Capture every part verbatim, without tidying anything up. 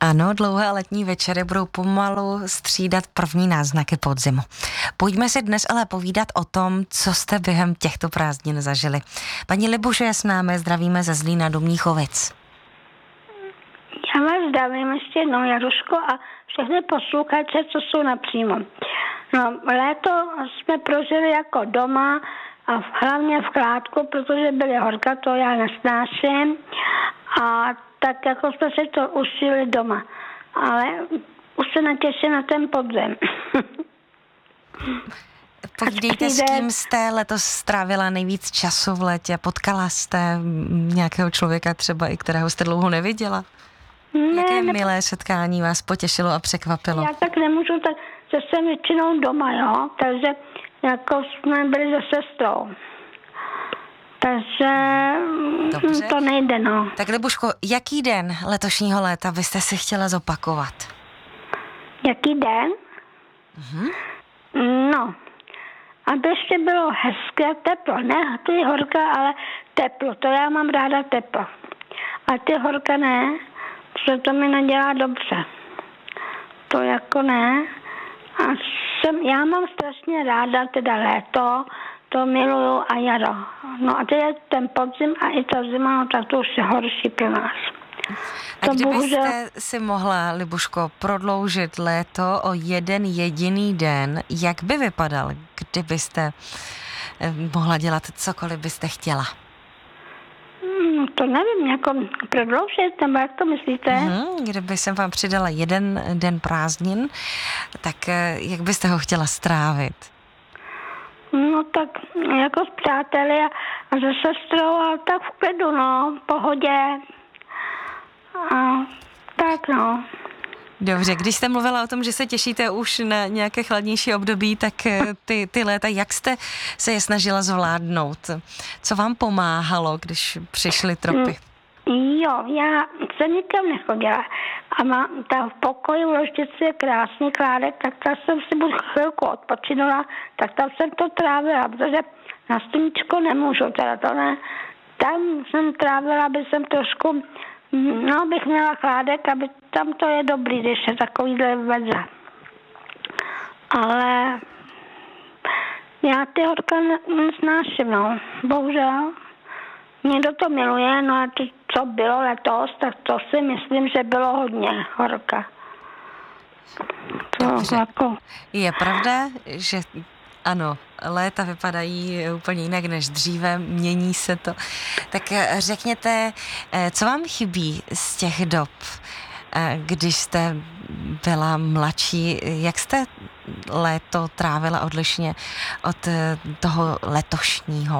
Ano, dlouhé letní večery budou pomalu střídat první náznaky podzimu. Pojďme si dnes ale povídat o tom, co jste během těchto prázdnin zažili. Paní Libuše je s námi, zdravíme ze Zlína do Mníchovic. Já vás zdravím ještě jednou, Jaruško, a všechny posluchače, co jsou napřímo. No, léto jsme prožili jako doma a hlavně v chládku, protože byly horka, to já nesnáším. A tak jako jsme si to užili doma. Ale už se netěším na ten podzim. Povídejte, s kým jste letos strávila nejvíc času v létě? Potkala jste nějakého člověka třeba, i kterého jste dlouho neviděla? Ne, Jaké ne, milé setkání vás potěšilo a překvapilo? Já tak nemůžu, tak, že jsem většinou doma, jo, takže jako jsme byli se sestrou. Takže Dobře. to nejde, no. Tak Libuško, jaký den letošního léta byste si chtěla zopakovat? Jaký den? Mhm. No, aby ještě bylo hezké teplo, ne ty horka, ale teplo, to já mám ráda teplo. A ty horka ne, protože to mi nedělá dobře. To jako ne. A jsem, já mám strašně ráda teda léto, to miluju a jaro. No a teď je ten podzim a i ta zima, no tak to už je horší pro nás. A to kdybyste bohužel... si mohla, Libuško, prodloužit léto o jeden jediný den, jak by vypadal, kdybyste eh, mohla dělat cokoliv byste chtěla? Hmm, to nevím, jako prodloužit, nebo jak to myslíte? Hmm, kdyby jsem vám přidala jeden den prázdnin, tak eh, jak byste ho chtěla strávit? No tak jako s přáteli a, a se sestrou a tak v klidu, no, v pohodě. A tak no. Dobře, když jste mluvila o tom, že se těšíte už na nějaké chladnější období, tak ty, ty léta, jak jste se je snažila zvládnout? Co vám pomáhalo, když přišly tropy? Jo, já jsem nikam nechodila. A mám tam v pokoji v ložnici je krásný kládek, tak tam jsem si buď chvilku odpočinula, tak tam jsem to trávila, protože na sluníčko nemůžu, teda to ne. Tam jsem trávila, aby jsem trošku, no, abych měla chládek, aby tam to je dobrý, když je takovýhle vedle. Ale já ty horka nesnáším, no, bohužel. Někdo to miluje, no a to, co bylo letos, tak to si myslím, že bylo hodně horka. To jako... Je pravda, že ano, léta vypadají úplně jinak než dříve, mění se to. Tak řekněte, co vám chybí z těch dob, když jste byla mladší, jak jste léto trávila odlišně od toho letošního?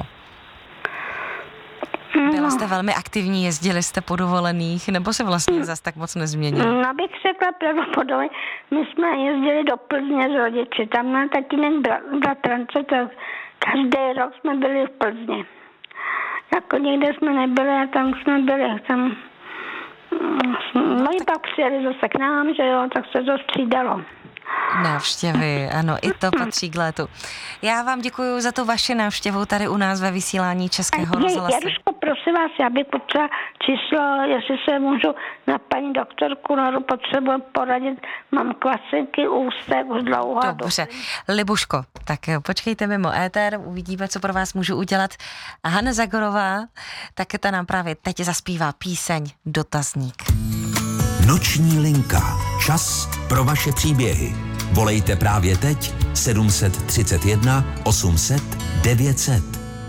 Byla jste velmi aktivní, jezdili jste po dovolených, nebo se vlastně zas tak moc nezměnilo? No, abych řekla pravděpodobně, my jsme jezdili do Plzně s rodiči, tam na tatínek bratrance, tak každý rok jsme byli v Plzni. Jako někde jsme nebyli a tam jsme byli, tam... No i pak přijeli zase k nám, že jo, tak se to střídalo. Návštěvy, ano, i to patří k létu. Já vám děkuji za tu vaši návštěvu tady u nás ve vysílání Českého rozhlasu. Jaruško, prosím vás, já bych potřeba číslo, jestli se můžu na paní doktorku Noru potřebuji poradit, mám kvasinky, ústek už dlouho. Dobře, Libuško, tak počkejte mimo éter, uvidíme, co pro vás můžu udělat. A Hana Zagorová, tak ta nám právě teď zaspívá píseň Dotazník. Noční linka. Čas pro vaše příběhy. Volejte právě teď sedm set třicet jedna osm set devět set.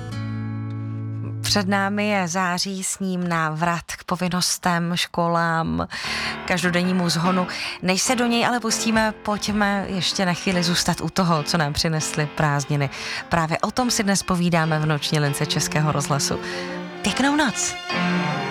Před námi je září, s ním návrat k povinnostem, školám, každodennímu zhonu. Než se do něj ale pustíme, pojďme ještě na chvíli zůstat u toho, co nám přinesly prázdniny. Právě o tom si dnes povídáme v noční lince Českého rozhlasu. Pěknou noc!